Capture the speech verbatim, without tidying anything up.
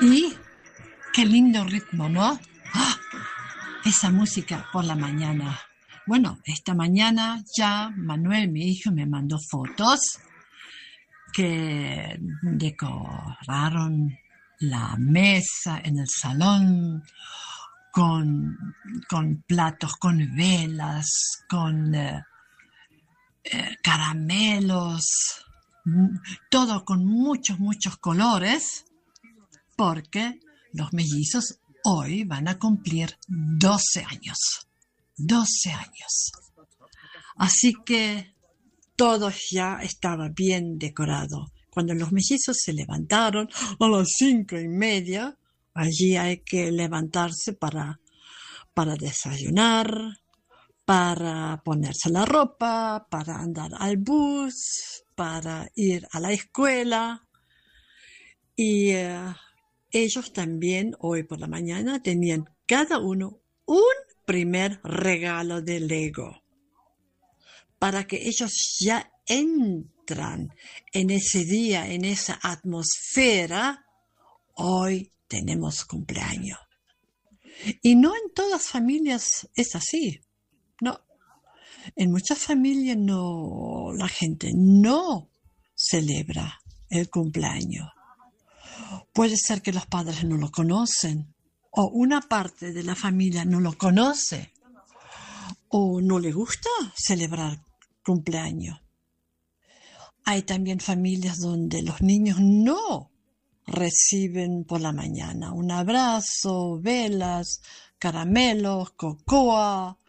Y qué lindo ritmo, ¿no? ¡Ah! Esa música por la mañana. Bueno, esta mañana ya Manuel, mi hijo, me mandó fotos que decoraron la mesa en el salón con, con platos, con velas, con eh, eh, caramelos, todo con muchos, muchos colores, porque los mellizos hoy van a cumplir doce años. doce años. Así que todo ya estaba bien decorado. Cuando los mellizos se levantaron a las cinco y media, allí hay que levantarse para, para desayunar, para ponerse la ropa, para andar al bus, para ir a la escuela. Y uh, ellos también hoy por la mañana tenían cada uno un primer regalo de Lego, para que ellos ya entran en ese día, en esa atmósfera. Hoy tenemos cumpleaños. Y no en todas familias es así. No. En muchas familias no, la gente no celebra el cumpleaños. Puede ser que los padres no lo conocen, o una parte de la familia no lo conoce, o no le gusta celebrar cumpleaños. Hay también familias donde los niños no reciben por la mañana un abrazo, velas, caramelos, cocoa,